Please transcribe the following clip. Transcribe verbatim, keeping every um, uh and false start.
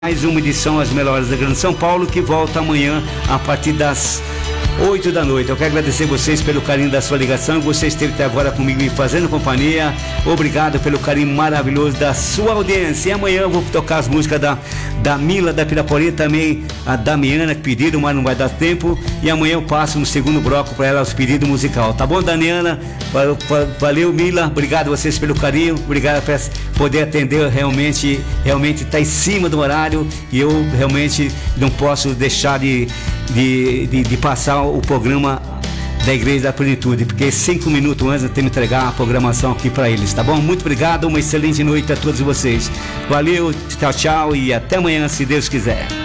Mais uma edição As Melhores da Grande São Paulo, que volta amanhã a partir das oito da noite. Eu quero agradecer vocês pelo carinho da sua ligação. Você esteve até agora comigo me fazendo companhia. Obrigado pelo carinho maravilhoso da sua audiência. E amanhã eu vou tocar as músicas da, da Mila da Piraporinha, também a Damiana, que pediram, mas não vai dar tempo. E amanhã eu passo no segundo bloco para ela os pedidos musical. Tá bom, Damiana? Valeu, Mila. Obrigado a vocês pelo carinho. Obrigado por poder atender. Realmente, realmente está em cima do horário e eu realmente não posso deixar de, de, de, de passar o programa da Igreja da Plenitude, porque cinco minutos antes eu tenho que entregar a programação aqui para eles, tá bom? Muito obrigado, uma excelente noite a todos vocês. Valeu, tchau, tchau e até amanhã, se Deus quiser.